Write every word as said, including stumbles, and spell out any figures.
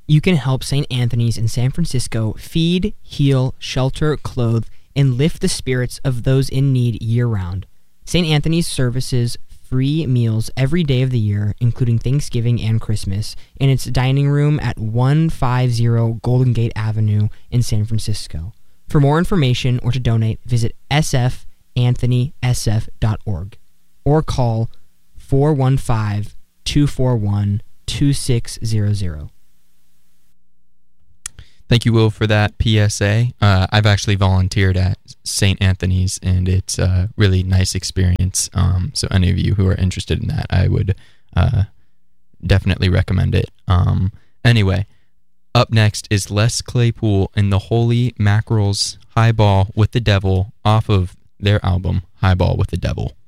you can help Saint Anthony's in San Francisco feed, heal, shelter, clothe, and lift the spirits of those in need year-round. Saint Anthony's services free meals every day of the year, including Thanksgiving and Christmas, in its dining room at one fifty Golden Gate Avenue in San Francisco. For more information or to donate, visit s f anthony s f dot org or call four one five, two four one, two six zero zero. Thank you, Will, for that P S A. Uh, I've actually volunteered at Saint Anthony's, and it's a really nice experience. Um, so any of you who are interested in that, I would uh, definitely recommend it. Um, anyway, up next is Les Claypool and the Holy Mackerel's Highball with the Devil off of their album Highball with the Devil.